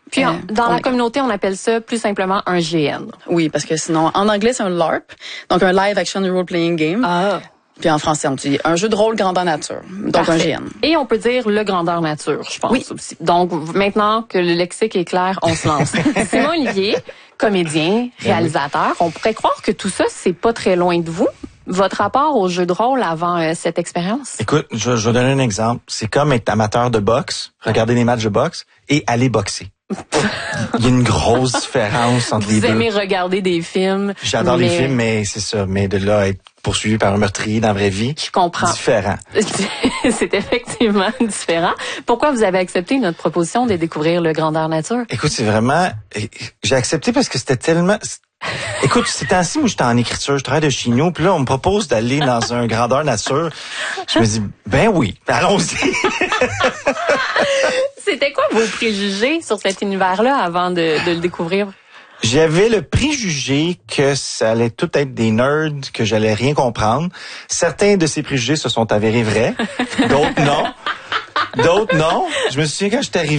Puis dans la communauté, on appelle ça plus simplement un GN. Oui, parce que sinon, en anglais, c'est un LARP, donc un Live Action Role Playing Game. Ah. Puis en français, on dit un jeu de rôle grandeur nature, donc Parfait. un GN. Et on peut dire le grandeur nature, je pense aussi. Donc maintenant que le lexique est clair, on se lance. Simon Olivier, comédien, réalisateur, on pourrait croire que tout ça, c'est pas très loin de vous. Votre rapport au jeu de rôle avant cette expérience? Écoute, je vais donner un exemple. C'est comme être amateur de boxe, regarder des matchs de boxe et aller boxer. Il y a une grosse différence entre les deux. Vous aimez regarder des films. J'adore les films, mais c'est ça. Mais de là, être poursuivi par un meurtrier dans la vraie vie, je comprends. Différent. C'est effectivement différent. Pourquoi vous avez accepté notre proposition de découvrir le grandeur nature? Écoute, c'est vraiment... J'ai accepté parce que c'était tellement... Écoute, c'est ainsi où j'étais en écriture, je travaille de chez nous, puis là, on me propose d'aller dans un grandeur nature. Je me dis, ben oui, allons-y. C'était quoi vos préjugés sur cet univers-là avant de le découvrir? J'avais le préjugé que ça allait tout être des nerds, que j'allais rien comprendre. Certains de ces préjugés se sont avérés vrais, d'autres non. D'autres, non. Je me souviens quand j'étais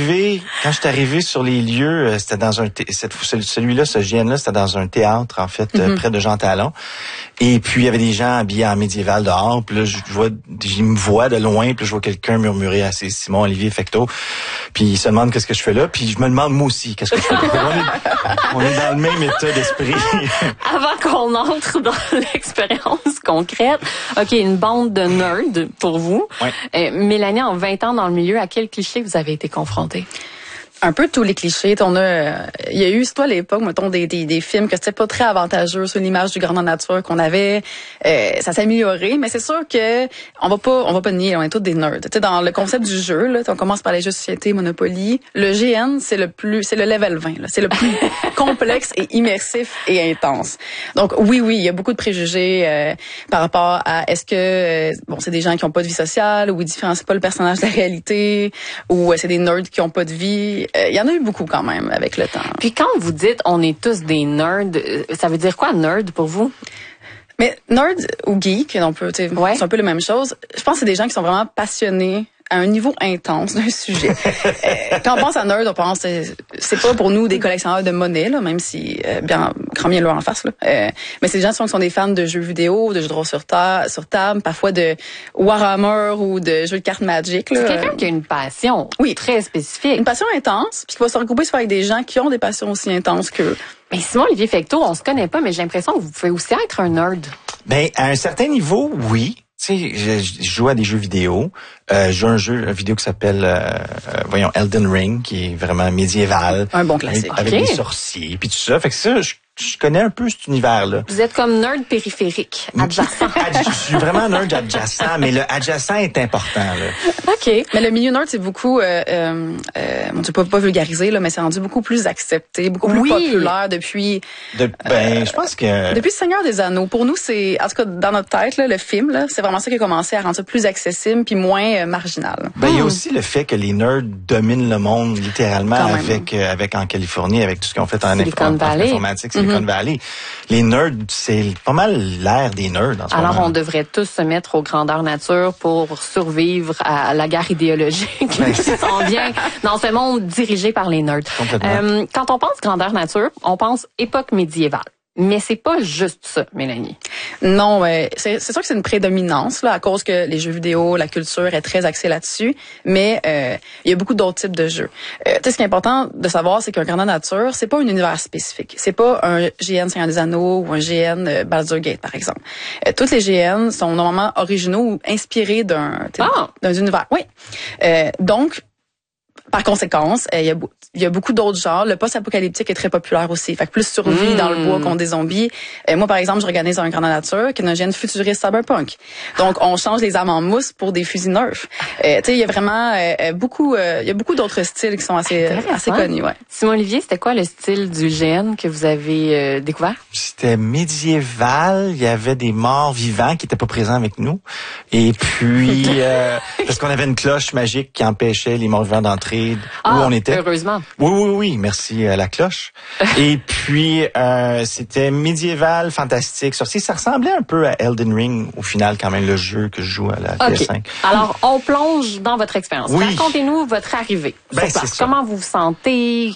arrivé sur les lieux, c'était dans celui-là, ce GN-là, c'était dans un théâtre, en fait, près de Jean Talon. Et puis, il y avait des gens habillés en médiéval dehors. Puis là, je me vois de loin, puis je vois quelqu'un murmurer à Simon Olivier Fecteau. Puis il se demande qu'est-ce que je fais là. Puis je me demande moi aussi qu'est-ce que je fais là. On est dans le même état d'esprit. Avant qu'on entre dans l'expérience concrète, OK, une bande de nerds pour vous. Ouais. Mélanie, en 20 ans dans le milieu, à quel cliché vous avez été confrontée? Un peu tous les clichés. Il y a eu, c'est toi à l'époque, mettons, des films que c'était pas très avantageux sur l'image du grandeur nature qu'on avait. Ça s'est amélioré, mais c'est sûr que on va pas nier, on est tous des nerds. Tu sais, dans le concept du jeu, là, on commence par les jeux de société, Monopoly. Le GN, c'est le level 20, là. C'est le plus complexe et immersif et intense. Donc, oui, il y a beaucoup de préjugés, par rapport à est-ce que, c'est des gens qui ont pas de vie sociale, ou ils différencient pas le personnage de la réalité, ou c'est des nerds qui ont pas de vie. Il y en a eu beaucoup quand même avec le temps. Puis quand vous dites on est tous des nerds, ça veut dire quoi nerd pour vous? Mais nerd ou geek, c'est un peu la même chose. Je pense que c'est des gens qui sont vraiment passionnés à un niveau intense d'un sujet. Quand on pense à nerd, on pense c'est pas pour nous des collectionneurs de monnaie, là, même si bien grand bien leur en face. Là. Mais c'est des gens qui sont des fans de jeux vidéo, de jeux de rôle sur table, parfois de Warhammer ou de jeux de cartes Magic. C'est quelqu'un qui a une passion très spécifique. Une passion intense, puis qui va se regrouper avec des gens qui ont des passions aussi intenses qu'eux. Mais Simon Olivier Fecteau, on se connaît pas, mais j'ai l'impression que vous pouvez aussi être un nerd. Ben à un certain niveau, oui. Tu sais, je joue à des jeux vidéo. Je joue à un vidéo qui s'appelle, Elden Ring, qui est vraiment médiéval. Un bon classique. Avec des sorciers, puis tout ça. Fait que ça, je connais un peu cet univers-là. Vous êtes comme nerd périphérique, adjacent. Je suis vraiment nerd adjacent, mais le adjacent est important, là. OK. Mais le milieu nerd, c'est beaucoup, je peux pas vulgariser, là, mais c'est rendu beaucoup plus accepté, beaucoup plus populaire depuis... je pense que... Depuis Seigneur des Anneaux. Pour nous, c'est, en tout cas, dans notre tête, là, le film, là, c'est vraiment ça qui a commencé à rendre ça plus accessible puis moins marginal. Il y a aussi le fait que les nerds dominent le monde, littéralement, avec en Californie, avec tout ce qu'on fait en informatique, Silicon Valley. Les nerds, c'est pas mal l'ère des nerds en ce moment. Alors, on devrait tous se mettre aux grandeurs nature pour survivre à la guerre idéologique qui s'en vient dans ce monde dirigé par les nerds. Quand on pense grandeur nature, on pense époque médiévale. Mais c'est pas juste ça, Mélanie. Non, c'est sûr que c'est une prédominance là à cause que les jeux vidéo, la culture est très axée là-dessus, mais il y a beaucoup d'autres types de jeux. Tu sais, ce qui est important de savoir, c'est qu'un grandeur nature, c'est pas un univers spécifique. C'est pas un GN Seigneur des Anneaux ou un GN Baldur's Gate, par exemple. Toutes les GN sont normalement originaux ou inspirés d'un univers. Oui. Donc, par conséquence, il y a beaucoup d'autres genres. Le post-apocalyptique est très populaire aussi. Fait que plus survie dans le bois contre des zombies. Moi, par exemple, j'organise un grandeur nature qui est un gène futuriste cyberpunk. Donc, on change les armes en mousse pour des fusils nerfs. Tu sais, il y a vraiment beaucoup d'autres styles qui sont assez connus. Ouais. Simon Olivier, c'était quoi le style du GN que vous avez découvert? C'était médiéval. Il y avait des morts vivants qui étaient pas présents avec nous. Et puis, parce qu'on avait une cloche magique qui empêchait les morts vivants d'entrer où on était. Heureusement. Oui, merci à la cloche. Et puis, c'était médiéval, fantastique, sorcier. Ça ressemblait un peu à Elden Ring, au final, quand même, le jeu que je joue à la PS5. Alors, on plonge dans votre expérience. Oui. Racontez-nous votre arrivée sur place. Comment vous vous sentez?